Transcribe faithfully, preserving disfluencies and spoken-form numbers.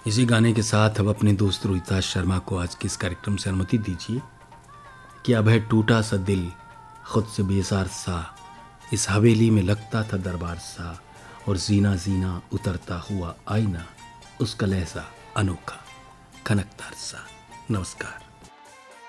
इसी गाने के साथ अब अपने दोस्त रोहिताज शर्मा को आज के इस कार्यक्रम से अनुमति दीजिए कि अब है टूटा सा दिल खुद से बेजार सा, इस हवेली में लगता था दरबार सा, और जीना जीना उतरता हुआ आईना, उसका लहजा अनोखा खनकदार सा। नमस्कार।